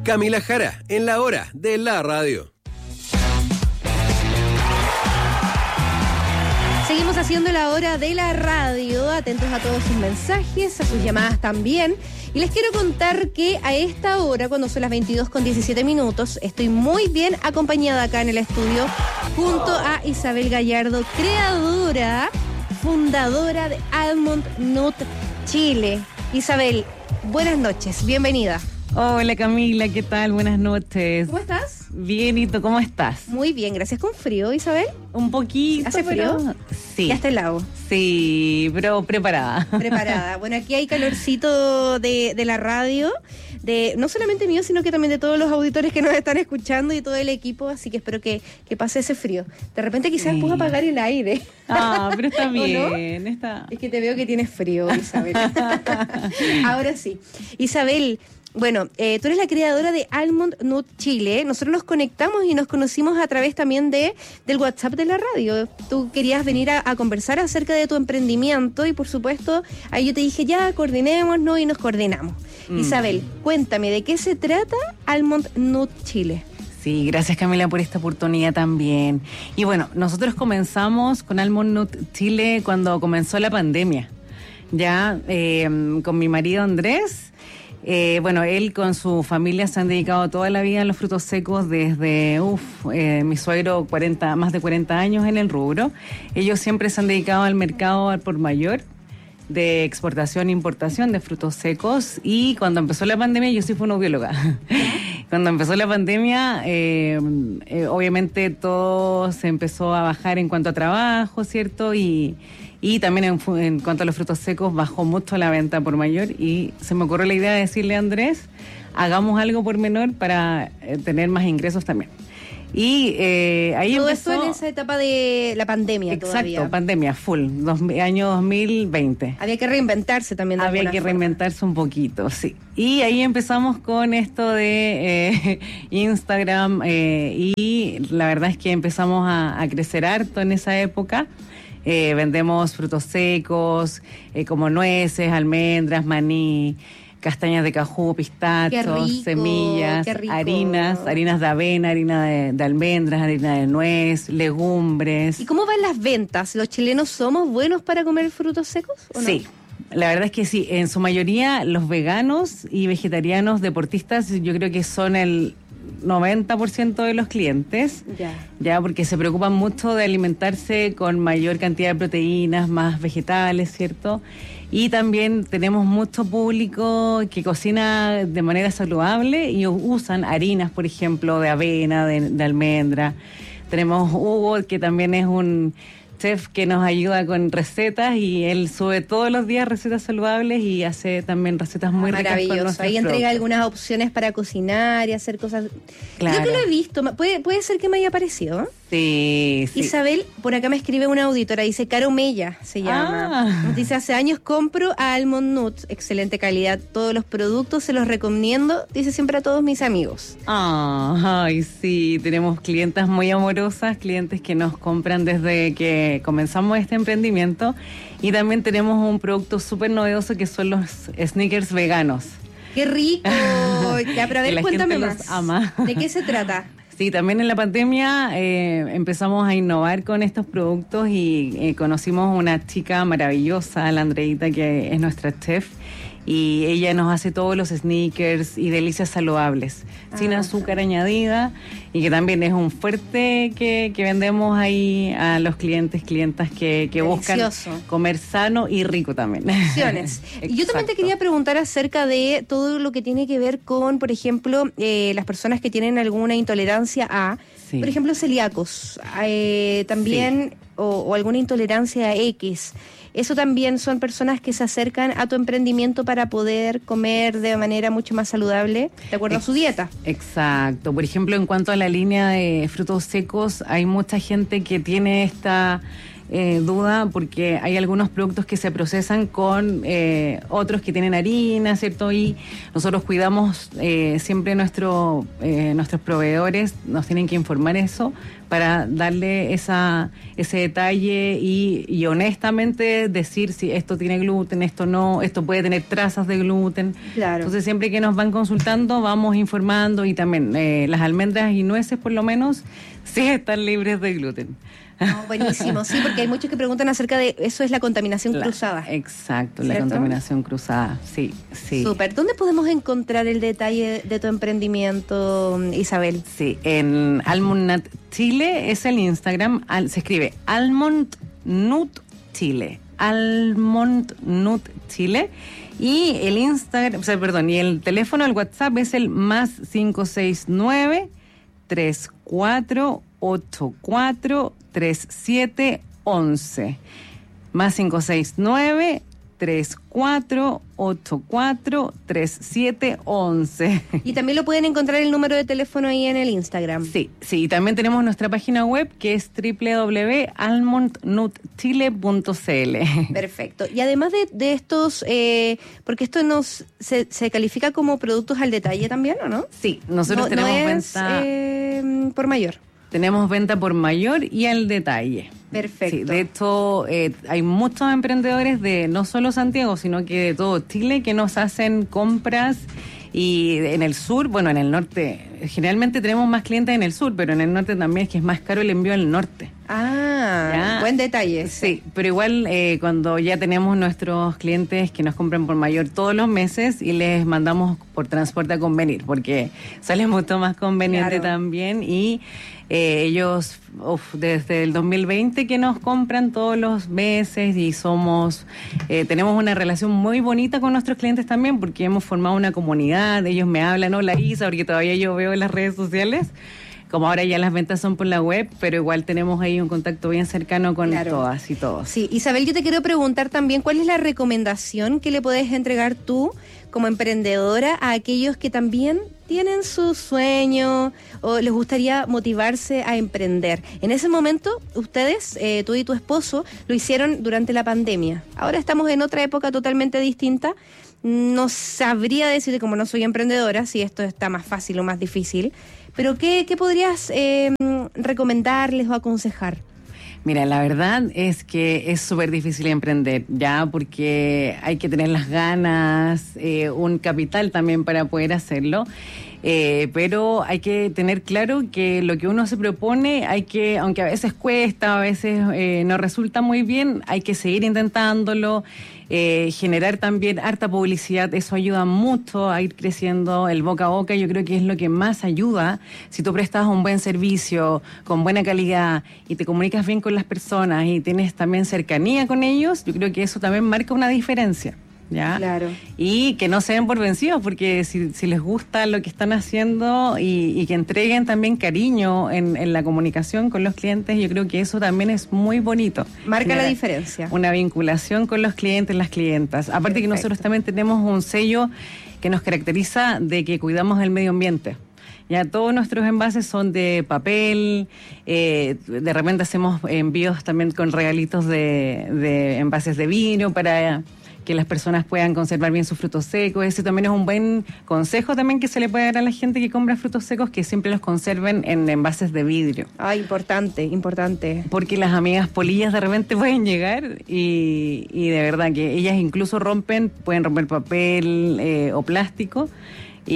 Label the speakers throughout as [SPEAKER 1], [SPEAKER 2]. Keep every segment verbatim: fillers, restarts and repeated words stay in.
[SPEAKER 1] Camila Jara, en la hora de la radio.
[SPEAKER 2] Seguimos haciendo la hora de la radio, atentos a todos sus mensajes, a sus llamadas también. Y les quiero contar que a esta hora, cuando son las veintidós con diecisiete minutos, estoy muy bien acompañada acá en el estudio, junto a Isabel Gallardo, creadora, fundadora de Almond Nut Chile. Isabel, buenas noches, bienvenida.
[SPEAKER 3] Hola Camila, ¿qué tal? Buenas noches.
[SPEAKER 2] ¿Cómo estás?
[SPEAKER 3] Bien, ¿y tú cómo estás?
[SPEAKER 2] Muy bien, gracias. ¿Con frío, Isabel?
[SPEAKER 3] Un poquito.
[SPEAKER 2] ¿Hace frío?
[SPEAKER 3] Pero... Sí.
[SPEAKER 2] Ya está helado.
[SPEAKER 3] Sí, pero preparada.
[SPEAKER 2] Preparada. Bueno, aquí hay calorcito de, de la radio, de no solamente mío, sino que también de todos los auditores que nos están escuchando y todo el equipo, así que espero que, que pase ese frío. De repente quizás
[SPEAKER 3] Sí.
[SPEAKER 2] puedo apagar el aire.
[SPEAKER 3] Ah, pero está
[SPEAKER 2] ¿O no?
[SPEAKER 3] bien. Está...
[SPEAKER 2] Es que te veo que tienes frío, Isabel. Ahora sí. Isabel, bueno, eh, tú eres la creadora de Almond Nut Chile. Nosotros nos conectamos y nos conocimos a través también de del WhatsApp de la radio. Tú querías venir a, a conversar acerca de tu emprendimiento y por supuesto ahí yo te dije ya, coordinémonos y nos coordinamos. Mm. Isabel, cuéntame, ¿de qué se trata Almond Nut Chile?
[SPEAKER 3] Sí, gracias Camila por esta oportunidad también. Y bueno, nosotros comenzamos con Almond Nut Chile cuando comenzó la pandemia. Ya eh, con mi marido Andrés. Eh, bueno, él con su familia se han dedicado toda la vida a los frutos secos desde, uff, eh, mi suegro cuarenta, más de cuarenta años en el rubro. Ellos siempre se han dedicado al mercado al por mayor de exportación e importación de frutos secos y cuando empezó la pandemia, yo sí fui una bióloga. Cuando empezó la pandemia, eh, eh, obviamente todo se empezó a bajar en cuanto a trabajo, ¿cierto? Y... Y también en, en cuanto a los frutos secos, bajó mucho la venta por mayor y se me ocurrió la idea de decirle a Andrés, hagamos algo por menor para eh, tener más ingresos también. Y eh, ahí
[SPEAKER 2] todo
[SPEAKER 3] empezó...
[SPEAKER 2] esto en esa etapa de la pandemia.
[SPEAKER 3] Exacto,
[SPEAKER 2] todavía.
[SPEAKER 3] pandemia, full, dos, año dos mil veinte.
[SPEAKER 2] Había que reinventarse también de
[SPEAKER 3] Había que
[SPEAKER 2] forma.
[SPEAKER 3] reinventarse un poquito, sí. Y ahí empezamos con esto de eh, Instagram eh, y la verdad es que empezamos a, a crecer harto en esa época. Eh, vendemos frutos secos, eh, como nueces, almendras, maní, castañas de cajú, pistachos, semillas, harinas, harinas de avena, harina de, de almendras, harina de nuez, legumbres.
[SPEAKER 2] ¿Y cómo van las ventas? ¿Los chilenos somos buenos para comer frutos secos o no?
[SPEAKER 3] Sí. La verdad es que sí, en su mayoría los veganos y vegetarianos deportistas yo creo que son el noventa por ciento de los clientes,
[SPEAKER 2] ya.
[SPEAKER 3] ya porque se preocupan mucho de alimentarse con mayor cantidad de proteínas, más vegetales, ¿cierto? Y también tenemos mucho público que cocina de manera saludable y usan harinas, por ejemplo, de avena, de, de almendra. Tenemos Hugo, que también es un chef que nos ayuda con recetas y él sube todos los días recetas saludables y hace también recetas muy ricas.
[SPEAKER 2] Maravilloso, ahí entrega algunas opciones para cocinar y hacer cosas. Claro. Yo que lo he visto, puede, puede ser que me haya parecido.
[SPEAKER 3] Sí, sí.
[SPEAKER 2] Isabel, por acá me escribe una auditora, dice Caro Mella, se llama. Ah. Nos dice, hace años compro a Almond Nuts, excelente calidad, todos los productos se los recomiendo, dice siempre a todos mis amigos.
[SPEAKER 3] Ah, ay, sí, tenemos clientas muy amorosas, clientes que nos compran desde que comenzamos este emprendimiento y también tenemos un producto súper novedoso que son los sneakers veganos.
[SPEAKER 2] ¡Qué rico! Ya, pero a ver, cuéntame más.
[SPEAKER 3] Los ama.
[SPEAKER 2] ¿De qué se trata?
[SPEAKER 3] Sí, también en la pandemia eh, empezamos a innovar con estos productos y eh, conocimos una chica maravillosa, la Andreita, que es nuestra chef, y ella nos hace todos los sneakers y delicias saludables, ah, sin azúcar añadida, y que también es un fuerte que, que vendemos ahí a los clientes, clientas que, que buscan comer sano y rico también.
[SPEAKER 2] Opciones. Y yo también te quería preguntar acerca de todo lo que tiene que ver con, por ejemplo, eh, las personas que tienen alguna intolerancia a, sí. por ejemplo, celíacos, eh, también, sí. o, o alguna intolerancia a X. Eso también son personas que se acercan a tu emprendimiento para poder comer de manera mucho más saludable, de acuerdo Ex- a su dieta.
[SPEAKER 3] Exacto. Por ejemplo, en cuanto a la línea de frutos secos, hay mucha gente que tiene esta eh, duda, porque hay algunos productos que se procesan con eh, otros que tienen harina, ¿cierto? Y nosotros cuidamos eh, siempre nuestro, eh, nuestros proveedores, nos tienen que informar eso para darle esa ese detalle y, y honestamente decir si esto tiene gluten, esto no, esto puede tener trazas de gluten.
[SPEAKER 2] Claro.
[SPEAKER 3] Entonces siempre que nos van consultando vamos informando, y también eh, las almendras y nueces por lo menos sí están libres de gluten.
[SPEAKER 2] No, buenísimo, sí, porque hay muchos que preguntan acerca de eso, es la contaminación
[SPEAKER 3] La,
[SPEAKER 2] cruzada.
[SPEAKER 3] Exacto,
[SPEAKER 2] ¿cierto?
[SPEAKER 3] La contaminación cruzada, sí, sí.
[SPEAKER 2] Súper. ¿Dónde podemos encontrar el detalle de tu emprendimiento, Isabel?
[SPEAKER 3] Sí, en Almond Nut Chile es el Instagram, al, se escribe Almond Nut Chile, Almond Nut Chile, y el Instagram, o sea, perdón, y el teléfono, el WhatsApp es el más cinco seis nueve, tres cuatro ocho cuatro tres siete once, más cinco seis nueve, tres cuatro ocho cuatro tres siete once.
[SPEAKER 2] Y también lo pueden encontrar el número de teléfono ahí en el Instagram.
[SPEAKER 3] Sí, sí, y también tenemos nuestra página web que es doble u doble u doble u punto almond nut chile punto c l.
[SPEAKER 2] Perfecto. Y además de, de estos, eh, porque esto nos se, se califica como productos al detalle también, ¿o no?
[SPEAKER 3] Sí, nosotros
[SPEAKER 2] no,
[SPEAKER 3] tenemos
[SPEAKER 2] no es,
[SPEAKER 3] venta...
[SPEAKER 2] eh, por mayor.
[SPEAKER 3] Tenemos venta por mayor y al detalle.
[SPEAKER 2] Perfecto.
[SPEAKER 3] Sí, de hecho, eh, hay muchos emprendedores de no solo Santiago, sino que de todo Chile que nos hacen compras. Y en el sur, bueno, en el norte, generalmente tenemos más clientes en el sur, pero en el norte también es que es más caro el envío al norte.
[SPEAKER 2] Ah,
[SPEAKER 3] ¿Ya?
[SPEAKER 2] Buen detalle.
[SPEAKER 3] Sí, pero igual eh, cuando ya tenemos nuestros clientes que nos compran por mayor todos los meses y les mandamos por transporte a convenir, porque sale mucho más conveniente
[SPEAKER 2] Claro.
[SPEAKER 3] también, y eh, ellos uf, desde el dos mil veinte que nos compran todos los meses, y somos eh, tenemos una relación muy bonita con nuestros clientes también, porque hemos formado una comunidad. Ellos me hablan, hola Isa, porque todavía yo veo en las redes sociales. Como ahora ya las ventas son por la web, pero igual tenemos ahí un contacto bien cercano con
[SPEAKER 2] Claro.
[SPEAKER 3] todas y todos.
[SPEAKER 2] Sí, Isabel, yo te quiero preguntar también cuál es la recomendación que le puedes entregar tú como emprendedora a aquellos que también tienen su sueño o les gustaría motivarse a emprender. En ese momento, ustedes, eh, tú y tu esposo, lo hicieron durante la pandemia. Ahora estamos en otra época totalmente distinta. No sabría decirte, como no soy emprendedora, si esto está más fácil o más difícil, pero ¿qué, qué podrías eh, recomendarles o aconsejar?
[SPEAKER 3] Mira, la verdad es que es súper difícil emprender, ya, porque hay que tener las ganas, eh, un capital también para poder hacerlo. Eh, pero hay que tener claro que lo que uno se propone, hay que, aunque a veces cuesta, a veces eh, no resulta muy bien, hay que seguir intentándolo, eh, generar también harta publicidad. Eso ayuda mucho a ir creciendo. El boca a boca yo creo que es lo que más ayuda. Si tú prestas un buen servicio con buena calidad y te comunicas bien con las personas y tienes también cercanía con ellos, yo creo que eso también marca una diferencia. ¿Ya?
[SPEAKER 2] Claro.
[SPEAKER 3] Y que no se den por vencidos, porque si, si les gusta lo que están haciendo y, y que entreguen también cariño en, en la comunicación con los clientes, yo creo que eso también es muy bonito.
[SPEAKER 2] Marca
[SPEAKER 3] Generar
[SPEAKER 2] la diferencia.
[SPEAKER 3] Una vinculación con los clientes, las clientas. Aparte
[SPEAKER 2] Perfecto.
[SPEAKER 3] que nosotros también tenemos un sello que nos caracteriza de que cuidamos el medio ambiente. Ya todos nuestros envases son de papel, eh, de repente hacemos envíos también con regalitos de, de envases de vino para que las personas puedan conservar bien sus frutos secos. Ese también es un buen consejo también que se le puede dar a la gente que compra frutos secos, que siempre los conserven en envases de vidrio.
[SPEAKER 2] Ah, importante, importante.
[SPEAKER 3] Porque las amigas polillas de repente pueden llegar y, y de verdad que ellas incluso rompen, pueden romper papel eh, o plástico. Y,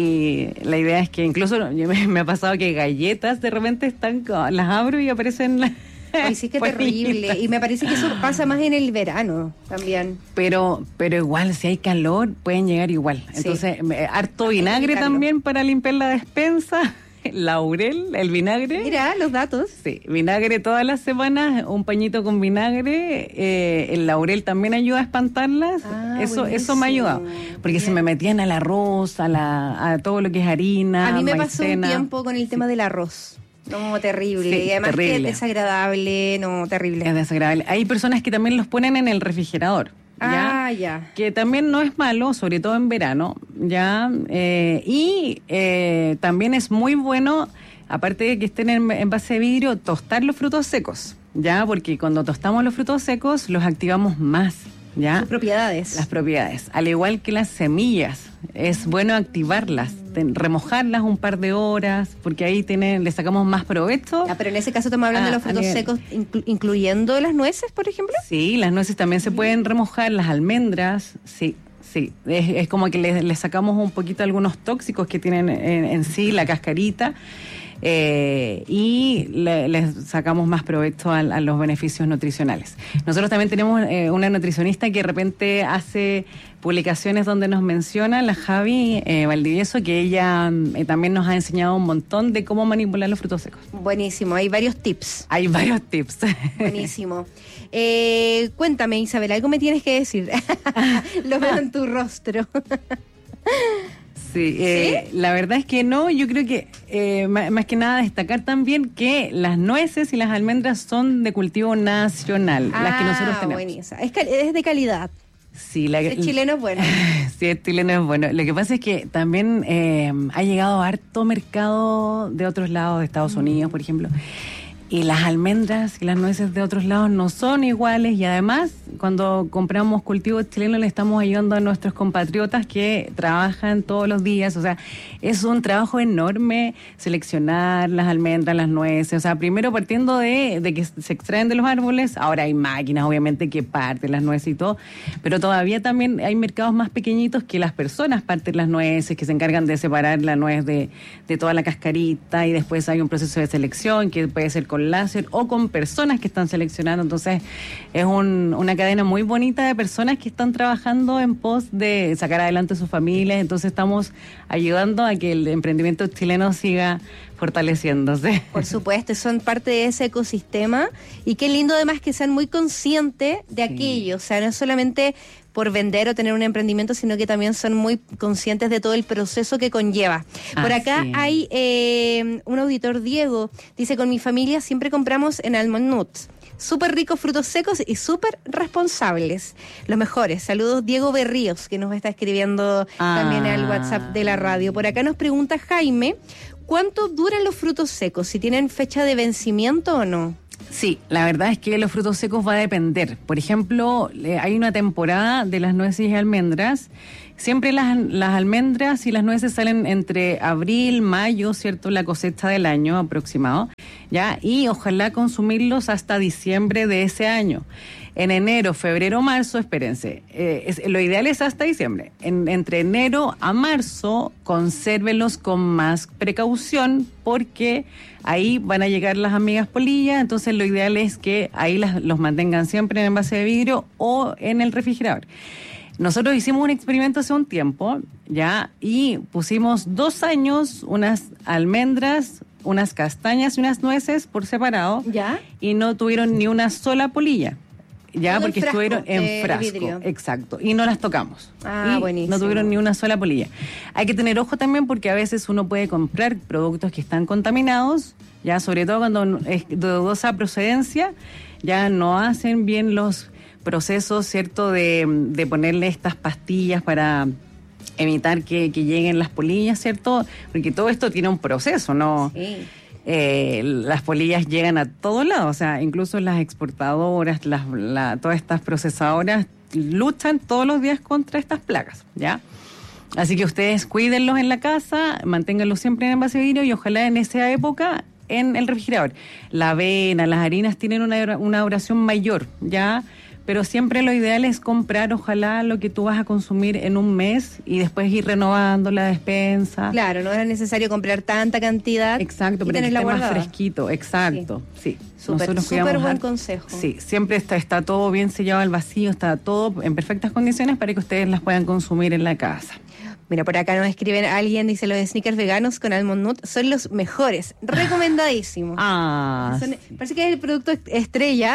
[SPEAKER 3] y la idea es que incluso me, me ha pasado que galletas de repente están, las abro y aparecen las...
[SPEAKER 2] Ay, sí, que terrible. Y me parece que eso pasa más en el verano también.
[SPEAKER 3] Pero pero igual, si hay calor, pueden llegar igual. Entonces,
[SPEAKER 2] Sí.
[SPEAKER 3] me- harto vinagre
[SPEAKER 2] evitarlo.
[SPEAKER 3] también para limpiar la despensa. Laurel, el vinagre.
[SPEAKER 2] Mira, los datos.
[SPEAKER 3] Sí, vinagre todas las semanas, un pañito con vinagre. Eh, el laurel también ayuda a espantarlas.
[SPEAKER 2] Ah,
[SPEAKER 3] eso eso me ha ayudado. Porque
[SPEAKER 2] Bien.
[SPEAKER 3] se me metían al arroz, a, la, a todo lo que es harina,
[SPEAKER 2] A mí me pasó un
[SPEAKER 3] maicena.
[SPEAKER 2] tiempo con el tema del arroz. No, terrible.
[SPEAKER 3] Sí,
[SPEAKER 2] y además que es
[SPEAKER 3] terrible.
[SPEAKER 2] desagradable, no, terrible.
[SPEAKER 3] Es desagradable. Hay personas que también los ponen en el refrigerador. ¿ya?
[SPEAKER 2] Ah, ya.
[SPEAKER 3] Que también no es malo, sobre todo en verano, ya eh, y eh, también es muy bueno, aparte de que estén en envase de vidrio, tostar los frutos secos. ya, porque cuando tostamos los frutos secos los activamos más, ya.
[SPEAKER 2] Sus propiedades.
[SPEAKER 3] Las propiedades, al igual que las semillas, es bueno activarlas, ten, remojarlas un par de horas, porque ahí tiene, le sacamos más provecho.
[SPEAKER 2] Ya, pero en ese caso estamos hablando
[SPEAKER 3] Ah,
[SPEAKER 2] de los frutos
[SPEAKER 3] a nivel-
[SPEAKER 2] secos, inclu- incluyendo las nueces, por ejemplo.
[SPEAKER 3] Sí, las nueces también se pueden remojar, las almendras, sí. Sí, es, es como que le, le sacamos un poquito algunos tóxicos que tienen en, en sí la cascarita, eh, y le, les sacamos más provecho a, a los beneficios nutricionales. Nosotros también tenemos eh, una nutricionista que de repente hace publicaciones donde nos menciona, la Javi eh, Valdivieso, que ella eh, también nos ha enseñado un montón de cómo manipular los frutos secos.
[SPEAKER 2] Buenísimo, hay varios tips.
[SPEAKER 3] Hay varios tips.
[SPEAKER 2] Buenísimo. Eh, cuéntame, Isabel, algo me tienes que decir. Lo veo en tu rostro.
[SPEAKER 3] Sí, eh, la verdad es que no, yo creo que eh, más, más que nada destacar también que las nueces y las almendras son de cultivo nacional, las que nosotros tenemos.
[SPEAKER 2] Buenísimo. Es, cal- es de calidad.
[SPEAKER 3] Sí, la,
[SPEAKER 2] El chileno es bueno.
[SPEAKER 3] Sí, el chileno es bueno. Lo que pasa es que también eh, ha llegado harto mercado de otros lados, de Estados Unidos, por ejemplo. Y las almendras y las nueces de otros lados no son iguales, y además cuando compramos cultivos chilenos le estamos ayudando a nuestros compatriotas que trabajan todos los días. O sea, es un trabajo enorme seleccionar las almendras, las nueces. O sea, primero partiendo de, de que se extraen de los árboles, ahora hay máquinas obviamente que parten las nueces y todo, pero todavía también hay mercados más pequeñitos que las personas parten las nueces, que se encargan de separar la nuez de, de toda la cascarita, y después hay un proceso de selección que puede ser con láser o con personas que están seleccionando. Entonces es un, una cadena muy bonita de personas que están trabajando en pos de sacar adelante sus familias. Entonces estamos ayudando a que el emprendimiento chileno siga fortaleciéndose.
[SPEAKER 2] Por supuesto, son parte de ese ecosistema, y qué lindo además que sean muy conscientes de
[SPEAKER 3] Sí.
[SPEAKER 2] aquello. O sea, no es solamente por vender o tener un emprendimiento, sino que también son muy conscientes de todo el proceso que conlleva. Por
[SPEAKER 3] Así
[SPEAKER 2] acá
[SPEAKER 3] es.
[SPEAKER 2] hay eh, un auditor, Diego, dice: con mi familia siempre compramos en Almond Nuts. Súper ricos frutos secos y súper responsables. Los mejores. Saludos, Diego Berríos, que nos está escribiendo
[SPEAKER 3] Ah.
[SPEAKER 2] también al WhatsApp de la radio. Por acá nos pregunta Jaime: ¿cuánto duran los frutos secos? ¿Si tienen fecha de vencimiento o no?
[SPEAKER 3] Sí, la verdad es que los frutos secos va a depender. Por ejemplo, eh, hay una temporada de las nueces y almendras. Siempre las, las almendras y las nueces salen entre abril, mayo, ¿cierto? La cosecha del año aproximado, ¿ya? Y ojalá consumirlos hasta diciembre de ese año. En enero, febrero, marzo, espérense, eh, es, lo ideal es hasta diciembre. En, entre enero a marzo, consérvelos con más precaución, porque ahí van a llegar las amigas polillas. Entonces lo ideal es que ahí las, los mantengan siempre en envase de vidrio o en el refrigerador. Nosotros hicimos un experimento hace un tiempo, ya, y pusimos dos años unas almendras, unas castañas y unas nueces por separado,
[SPEAKER 2] ¿Ya?
[SPEAKER 3] y no tuvieron ni una sola polilla. Ya,
[SPEAKER 2] Todo en
[SPEAKER 3] porque
[SPEAKER 2] frasco
[SPEAKER 3] estuvieron en
[SPEAKER 2] de
[SPEAKER 3] frasco,
[SPEAKER 2] vidrio.
[SPEAKER 3] exacto, y no las tocamos.
[SPEAKER 2] Ah,
[SPEAKER 3] Y
[SPEAKER 2] buenísimo.
[SPEAKER 3] no tuvieron ni una sola polilla. Hay que tener ojo también, porque a veces uno puede comprar productos que están contaminados, ya, sobre todo cuando es de dudosa procedencia, ya no hacen bien los procesos, ¿cierto?, de, de ponerle estas pastillas para evitar que, que lleguen las polillas, ¿cierto? Porque todo esto tiene un proceso, ¿no?
[SPEAKER 2] Sí.
[SPEAKER 3] Eh, las polillas llegan a todos lados, o sea, incluso las exportadoras, las, la, todas estas procesadoras luchan todos los días contra estas plagas, ¿ya? Así que ustedes cuídenlos en la casa, manténganlos siempre en envase de vidrio, y ojalá en esa época en el refrigerador. La avena, las harinas tienen una, una duración mayor, ¿ya? Pero siempre lo ideal es comprar, ojalá, lo que tú vas a consumir en un mes, y después ir renovando la despensa.
[SPEAKER 2] Claro, no era necesario comprar tanta cantidad.
[SPEAKER 3] Exacto,
[SPEAKER 2] y
[SPEAKER 3] pero que
[SPEAKER 2] tenerla
[SPEAKER 3] esté más
[SPEAKER 2] guardada.
[SPEAKER 3] fresquito, exacto, sí.
[SPEAKER 2] Súper,
[SPEAKER 3] Nosotros
[SPEAKER 2] súper
[SPEAKER 3] cuidamos
[SPEAKER 2] buen
[SPEAKER 3] harto.
[SPEAKER 2] consejo.
[SPEAKER 3] Sí, siempre está, está todo bien sellado al vacío, está todo en perfectas condiciones para que ustedes las puedan consumir en la casa.
[SPEAKER 2] Mira, por acá nos escriben alguien, dice: los sneakers veganos con almond nut son los mejores, recomendadísimos.
[SPEAKER 3] Ah,
[SPEAKER 2] Son- parece que es el producto est- estrella.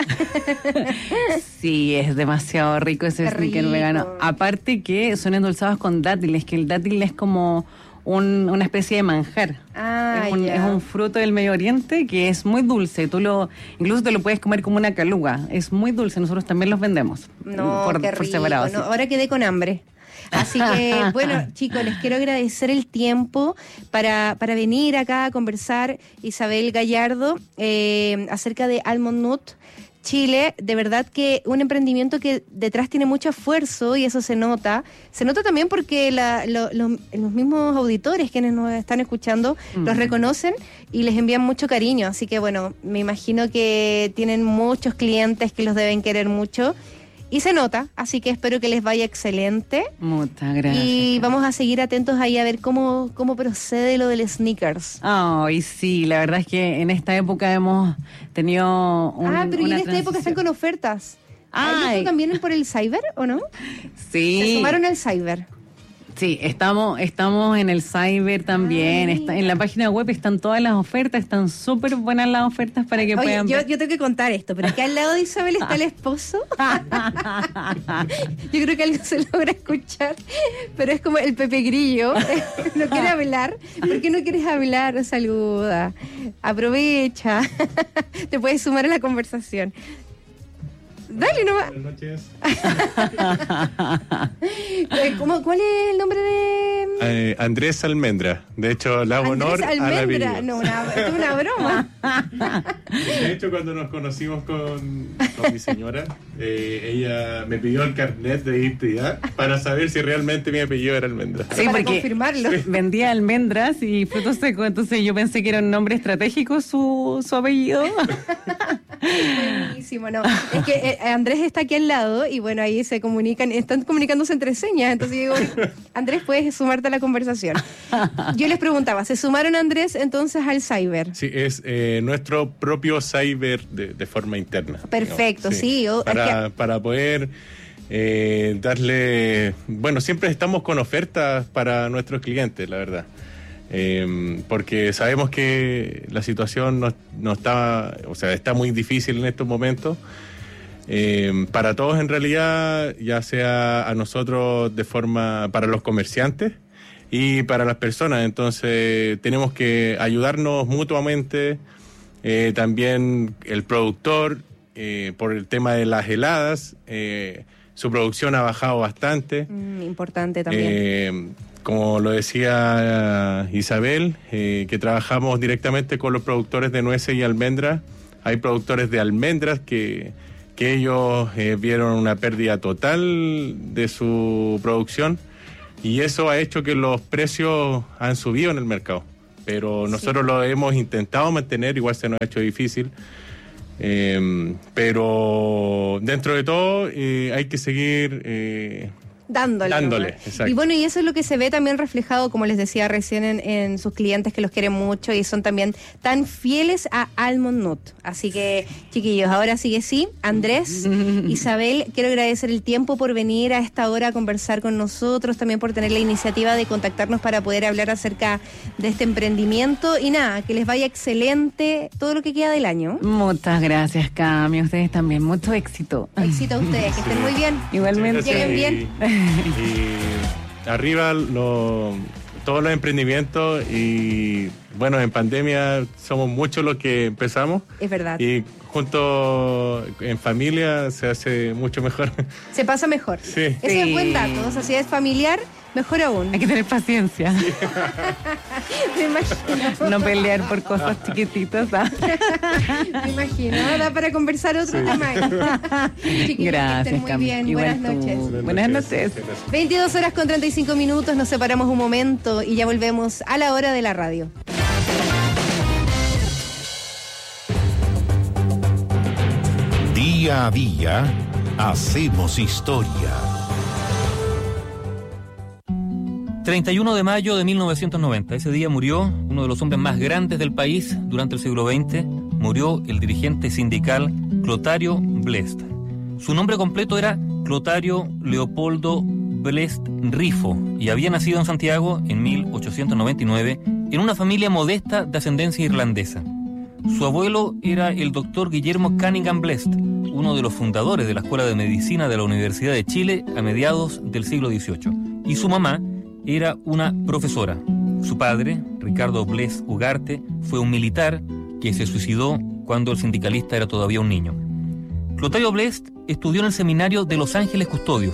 [SPEAKER 3] sí, es demasiado rico ese
[SPEAKER 2] Qué
[SPEAKER 3] sneaker
[SPEAKER 2] rico.
[SPEAKER 3] vegano. Aparte que son endulzados con dátiles, que el dátil es como un, una especie de manjar.
[SPEAKER 2] Ah,
[SPEAKER 3] es, un,
[SPEAKER 2] ya.
[SPEAKER 3] es un fruto del Medio Oriente que es muy dulce. Tú lo, incluso te lo puedes comer como una caluga. Es muy dulce. Nosotros también los vendemos
[SPEAKER 2] No,
[SPEAKER 3] por,
[SPEAKER 2] qué
[SPEAKER 3] por
[SPEAKER 2] rico.
[SPEAKER 3] separado.
[SPEAKER 2] No,
[SPEAKER 3] sí.
[SPEAKER 2] ahora quedé con hambre. Así que, bueno, chicos, les quiero agradecer el tiempo para, para venir acá a conversar, Isabel Gallardo, eh, acerca de Almond Nut Chile. De verdad que un emprendimiento que detrás tiene mucho esfuerzo y eso se nota. Se nota también porque la, lo, lo, los mismos auditores quienes nos están escuchando mm. los reconocen y les envían mucho cariño. Así que bueno, me imagino que tienen muchos clientes que los deben querer mucho. Y se nota, así que espero que les vaya excelente.
[SPEAKER 3] Muchas gracias.
[SPEAKER 2] Y vamos a seguir atentos ahí a ver cómo, cómo procede lo del sneakers.
[SPEAKER 3] Ay, oh, sí, la verdad es que en esta época hemos tenido un,
[SPEAKER 2] Ah, pero
[SPEAKER 3] una
[SPEAKER 2] y en esta
[SPEAKER 3] transición.
[SPEAKER 2] época están con ofertas.
[SPEAKER 3] Ay.
[SPEAKER 2] ¿Esto también por el cyber o no?
[SPEAKER 3] Sí.
[SPEAKER 2] Se sumaron al cyber.
[SPEAKER 3] Sí, estamos estamos en el cyber también.
[SPEAKER 2] Ay.
[SPEAKER 3] Está, en la página web están todas las ofertas, están súper buenas las ofertas para que
[SPEAKER 2] Oye,
[SPEAKER 3] puedan
[SPEAKER 2] yo,
[SPEAKER 3] ver.
[SPEAKER 2] yo tengo que contar esto, pero acá al lado de Isabel está el esposo. Yo creo que algo se logra escuchar, pero es como el Pepe Grillo. No quiere hablar. ¿Por qué no quieres hablar? Saluda. Aprovecha. Te puedes sumar a la conversación. Dale nomás.
[SPEAKER 4] Buenas noches.
[SPEAKER 2] ¿Cómo, ¿Cuál es el nombre de...?
[SPEAKER 4] Eh, Andrés Almendra. De hecho, le hago honor
[SPEAKER 2] Andrés
[SPEAKER 4] a la
[SPEAKER 2] Almendra.
[SPEAKER 4] apellido.
[SPEAKER 2] No, una, es una broma.
[SPEAKER 4] De hecho, cuando nos conocimos con, con mi señora, eh, ella me pidió el carnet de identidad para saber si realmente mi apellido era Almendra.
[SPEAKER 3] Sí,
[SPEAKER 2] Para
[SPEAKER 3] porque
[SPEAKER 2] confirmarlo.
[SPEAKER 3] vendía almendras y frutos secos, entonces yo pensé que era un nombre estratégico su, su apellido.
[SPEAKER 2] Buenísimo, no. Es que eh, Andrés está aquí al lado y bueno, ahí se comunican, están comunicándose entre señas. Entonces yo digo, Andrés, puedes sumarte a la conversación. Yo les preguntaba, ¿se sumaron, Andrés, entonces al cyber?
[SPEAKER 4] Sí, es eh, nuestro propio cyber de, de forma interna.
[SPEAKER 2] Perfecto,
[SPEAKER 4] digamos,
[SPEAKER 2] sí. o- es
[SPEAKER 4] Para,
[SPEAKER 2] que-
[SPEAKER 4] para poder eh, darle... Bueno, siempre estamos con ofertas para nuestros clientes, la verdad. Eh, porque sabemos que la situación no, no está, o sea, está muy difícil en estos momentos. Eh, para todos en realidad, ya sea a nosotros de forma, para los comerciantes y para las personas. Entonces tenemos que ayudarnos mutuamente. Eh, también el productor, eh, por el tema de las heladas, eh, su producción ha bajado bastante.
[SPEAKER 2] Mm, importante también.
[SPEAKER 4] Eh, como lo decía Isabel, eh, que trabajamos directamente con los productores de nueces y almendras. Hay productores de almendras que, que ellos eh, vieron una pérdida total de su producción y eso ha hecho que los precios han subido en el mercado. Pero nosotros sí. lo hemos intentado mantener, igual se nos ha hecho difícil. Eh, pero dentro de todo eh, hay que seguir... Eh,
[SPEAKER 2] Dándole.
[SPEAKER 4] Dándole,
[SPEAKER 2] ¿no?
[SPEAKER 4] exacto.
[SPEAKER 2] Y bueno, y eso es lo que se ve también reflejado, como les decía recién, en, en sus clientes que los quieren mucho y son también tan fieles a Almond Nut. Así que, chiquillos, ahora sí que sí. Andrés, Isabel, quiero agradecer el tiempo por venir a esta hora a conversar con nosotros, también por tener la iniciativa de contactarnos para poder hablar acerca de este emprendimiento. Y nada, que les vaya excelente todo lo que queda del año.
[SPEAKER 3] Muchas gracias, Cami. Ustedes también. Mucho éxito.
[SPEAKER 2] Éxito a ustedes, que estén muy bien.
[SPEAKER 3] Igualmente.
[SPEAKER 2] Lleguen bien.
[SPEAKER 4] Y arriba lo, todos los emprendimientos y bueno, en pandemia somos muchos los que empezamos.
[SPEAKER 2] Es verdad.
[SPEAKER 4] Y junto en familia se hace mucho mejor.
[SPEAKER 2] Se pasa mejor.
[SPEAKER 4] Sí.
[SPEAKER 2] Ese
[SPEAKER 3] Sí.
[SPEAKER 2] es buen dato. O sea, si es familiar, mejor aún.
[SPEAKER 3] Hay que tener paciencia.
[SPEAKER 2] Me imagino.
[SPEAKER 3] No pelear por cosas chiquititas. ¿ah?
[SPEAKER 2] Me imagino. Da para conversar otro tema. Chiquillos, que
[SPEAKER 3] Gracias,
[SPEAKER 2] estén muy
[SPEAKER 3] Cami.
[SPEAKER 2] bien.
[SPEAKER 3] Igual
[SPEAKER 2] Buenas
[SPEAKER 3] tú.
[SPEAKER 2] noches.
[SPEAKER 3] Buenas noches.
[SPEAKER 2] veintidós horas con treinta y cinco minutos. Nos separamos un momento y ya volvemos a la hora de la radio.
[SPEAKER 5] Día a día hacemos historia.
[SPEAKER 6] treinta y uno de mayo de mil novecientos noventa. Ese día murió uno de los hombres más grandes del país durante el siglo veinte. Murió el dirigente sindical Clotario Blest. Su nombre completo era Clotario Leopoldo Blest Rifo y había nacido en Santiago en mil ochocientos noventa y nueve en una familia modesta de ascendencia irlandesa. Su abuelo era el doctor Guillermo Cunningham Blest, uno de los fundadores de la Escuela de Medicina de la Universidad de Chile a mediados del siglo dieciocho. Y su mamá era una profesora. Su padre, Ricardo Blest Ugarte, fue un militar que se suicidó cuando el sindicalista era todavía un niño. Clotario Blest estudió en el seminario de Los Ángeles Custodios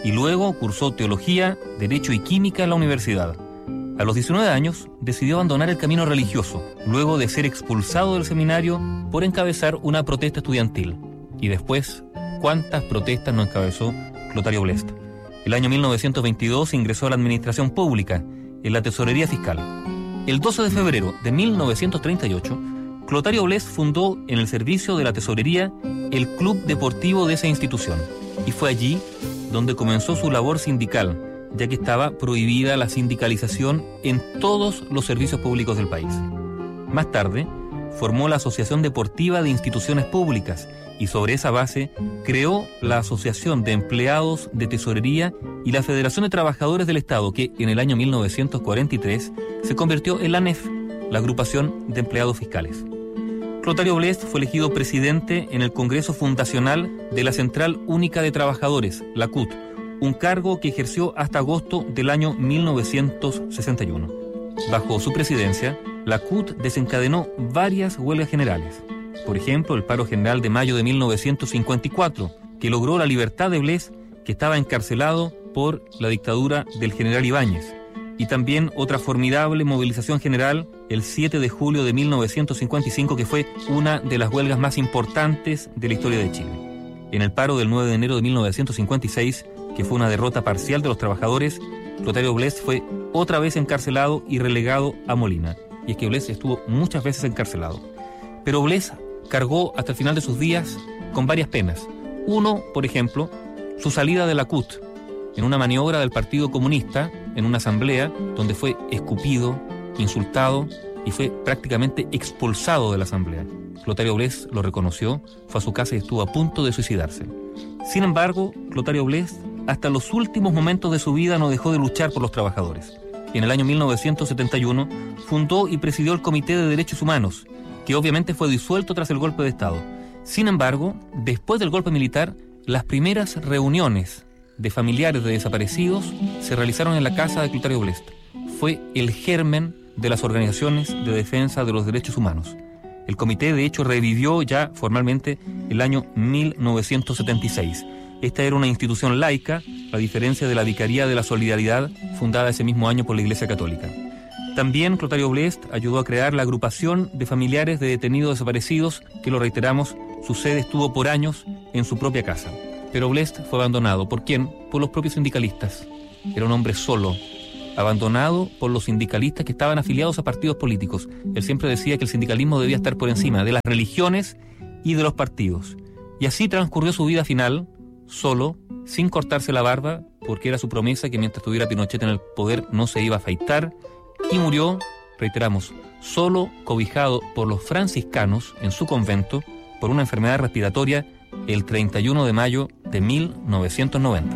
[SPEAKER 6] y luego cursó Teología, Derecho y Química en la universidad. A los diecinueve años decidió abandonar el camino religioso, luego de ser expulsado del seminario por encabezar una protesta estudiantil. Y después, ¿cuántas protestas no encabezó Clotario Blest? El año mil novecientos veintidós ingresó a la administración pública, en la tesorería fiscal. El doce de febrero de mil novecientos treinta y ocho, Clotario Blest fundó en el servicio de la tesorería el club deportivo de esa institución, y fue allí donde comenzó su labor sindical, ya que estaba prohibida la sindicalización en todos los servicios públicos del país. Más tarde, formó la Asociación Deportiva de Instituciones Públicas y sobre esa base creó la Asociación de Empleados de Tesorería y la Federación de Trabajadores del Estado, que en el año mil novecientos cuarenta y tres se convirtió en la A N E F, la Agrupación de Empleados Fiscales. Clotario Blest fue elegido presidente en el Congreso Fundacional de la Central Única de Trabajadores, la C U T, un cargo que ejerció hasta agosto del año mil novecientos sesenta y uno. Bajo su presidencia, la C U T desencadenó varias huelgas generales. Por ejemplo, el paro general de mayo de mil novecientos cincuenta y cuatro, que logró la libertad de Blest, que estaba encarcelado por la dictadura del general Ibáñez. Y también otra formidable movilización general el siete de julio de mil novecientos cincuenta y cinco, que fue una de las huelgas más importantes de la historia de Chile. En el paro del nueve de enero de mil novecientos cincuenta y seis, que fue una derrota parcial de los trabajadores, Clotario Blest fue otra vez encarcelado y relegado a Molina. Y es que Blest estuvo muchas veces encarcelado. Pero Blest cargó hasta el final de sus días con varias penas. Uno, por ejemplo, su salida de la C U T, en una maniobra del Partido Comunista, en una asamblea donde fue escupido, insultado y fue prácticamente expulsado de la asamblea. Clotario Blest lo reconoció, fue a su casa y estuvo a punto de suicidarse. Sin embargo, Clotario Blest, hasta los últimos momentos de su vida, no dejó de luchar por los trabajadores. En el año mil novecientos setenta y uno fundó y presidió el Comité de Derechos Humanos, que obviamente fue disuelto tras el golpe de Estado. Sin embargo, después del golpe militar, las primeras reuniones de familiares de desaparecidos se realizaron en la casa de Clotario Blest. Fue el germen de las organizaciones de defensa de los derechos humanos. El comité, de hecho, revivió ya formalmente el año mil novecientos setenta y seis. Esta era una institución laica, a diferencia de la Vicaría de la Solidaridad, fundada ese mismo año por la Iglesia Católica. También Clotario Blest ayudó a crear la agrupación de familiares de detenidos desaparecidos, que, lo reiteramos, su sede estuvo por años en su propia casa. Pero Blest fue abandonado. ¿Por quién? Por los propios sindicalistas. Era un hombre solo, abandonado por los sindicalistas que estaban afiliados a partidos políticos. Él siempre decía que el sindicalismo debía estar por encima de las religiones y de los partidos. Y así transcurrió su vida final, solo, sin cortarse la barba, porque era su promesa que mientras tuviera Pinochet en el poder no se iba a afeitar, y murió, reiteramos, solo, cobijado por los franciscanos en su convento por una enfermedad respiratoria el treinta y uno de mayo de mil novecientos noventa.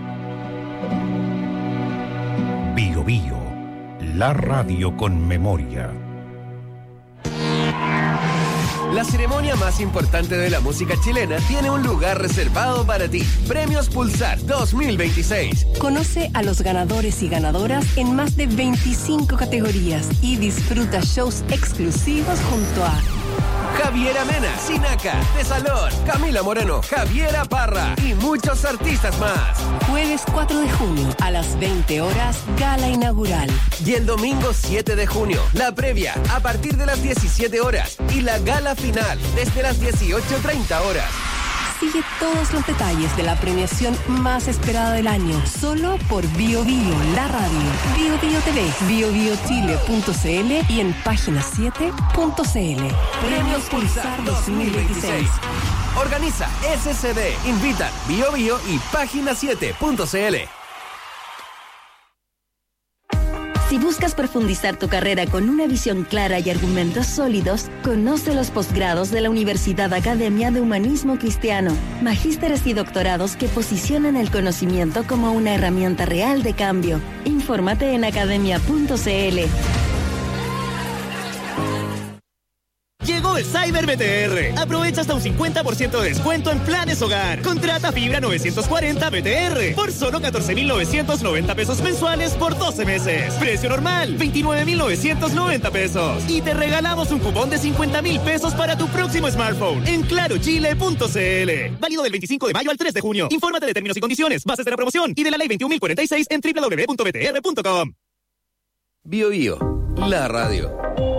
[SPEAKER 5] Bio Bio, la radio con memoria.
[SPEAKER 1] La ceremonia más importante de la música chilena tiene un lugar reservado para ti. Premios Pulsar dos mil veintiséis.
[SPEAKER 7] Conoce a los ganadores y ganadoras en más de veinticinco categorías y disfruta shows exclusivos junto a
[SPEAKER 1] Javiera Mena, Sinaca, Tesalón, Camila Moreno, Javiera Parra y muchos artistas más.
[SPEAKER 7] Jueves cuatro de junio a las veinte horas, gala inaugural.
[SPEAKER 1] Y el domingo siete de junio, la previa a partir de las diecisiete horas y la gala final desde las dieciocho treinta horas.
[SPEAKER 7] Sigue todos los detalles de la premiación más esperada del año, solo por Bio Bio, la radio. Bio Bio T V, bio bio chile punto c l y en página siete punto c l.
[SPEAKER 1] Premios Pulsar dos mil veintiséis. Organiza S C D, invita Bio Bio y página siete punto c l.
[SPEAKER 8] Si buscas profundizar tu carrera con una visión clara y argumentos sólidos, conoce los posgrados de la Universidad Academia de Humanismo Cristiano, magísteres y doctorados que posicionan el conocimiento como una herramienta real de cambio. Infórmate en academia punto c l.
[SPEAKER 9] Llegó Llegó el Cyber B T R. Aprovecha hasta un cincuenta por ciento de descuento en planes hogar. Contrata fibra novecientos cuarenta B T R por solo catorce mil novecientos noventa pesos mensuales por doce meses. Precio normal, veintinueve mil novecientos noventa pesos. Y te regalamos un cupón de cincuenta mil pesos para tu próximo smartphone en claro chile punto c l. Válido del veinticinco de mayo al tres de junio. Infórmate de términos y condiciones, bases de la promoción y de la ley veintiún mil cuarenta y seis en doble u doble u doble u punto b t r punto com.
[SPEAKER 1] Bio Bio, la radio.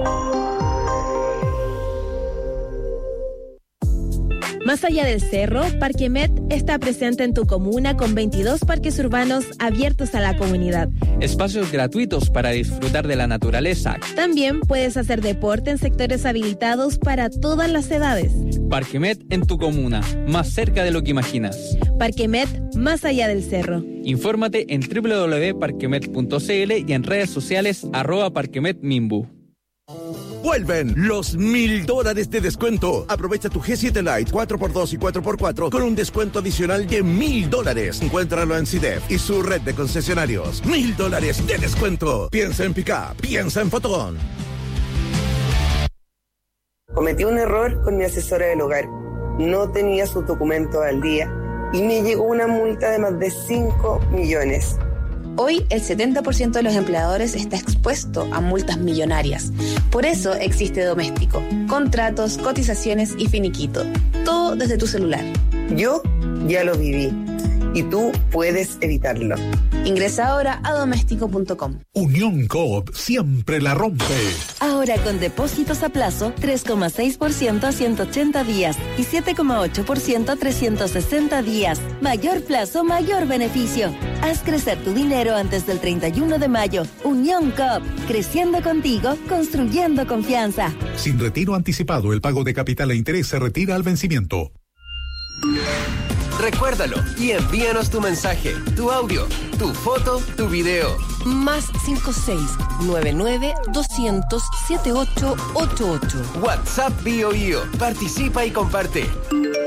[SPEAKER 10] Más allá del cerro, Parquemet está presente en tu comuna con veintidós parques urbanos abiertos a la comunidad.
[SPEAKER 11] Espacios gratuitos para disfrutar de la naturaleza.
[SPEAKER 10] También puedes hacer deporte en sectores habilitados para todas las edades.
[SPEAKER 11] Parquemet en tu comuna, más cerca de lo que imaginas.
[SPEAKER 10] Parquemet, más allá del cerro.
[SPEAKER 11] Infórmate en doble u doble u doble u punto parquemet punto c l y en redes sociales arroba parquemetmimbu.
[SPEAKER 12] Vuelven los mil dólares de descuento. Aprovecha tu G siete Lite cuatro por dos y cuatro por cuatro con un descuento adicional de mil dólares. Encuéntralo en C I D E F y su red de concesionarios. Mil dólares de descuento. Piensa en Pickup, piensa en Fotón.
[SPEAKER 13] Cometí un error con mi asesora del hogar. No tenía sus documentos al día y me llegó una multa de más de cinco millones.
[SPEAKER 14] Hoy el setenta por ciento de los empleadores está expuesto a multas millonarias. Por eso existe Doméstico. Contratos, cotizaciones y finiquito. Todo desde tu celular.
[SPEAKER 13] Yo ya lo viví y tú puedes evitarlo.
[SPEAKER 14] Ingresa ahora a doméstico punto com.
[SPEAKER 5] Unión Coop siempre la rompe.
[SPEAKER 8] Ahora con depósitos a plazo tres coma seis por ciento a ciento ochenta días y siete coma ocho por ciento a trescientos sesenta días. Mayor plazo, mayor beneficio. Haz crecer tu dinero antes del treinta y uno de mayo. Unión Coop, creciendo contigo, construyendo confianza.
[SPEAKER 5] Sin retiro anticipado, el pago de capital e interés se retira al vencimiento.
[SPEAKER 1] Recuérdalo y envíanos tu mensaje, tu audio, tu foto, tu video.
[SPEAKER 7] Más cinco seis nueve nueve doscientos setenta y ocho ochenta y ocho.
[SPEAKER 1] WhatsApp Bio Bio. Participa y comparte.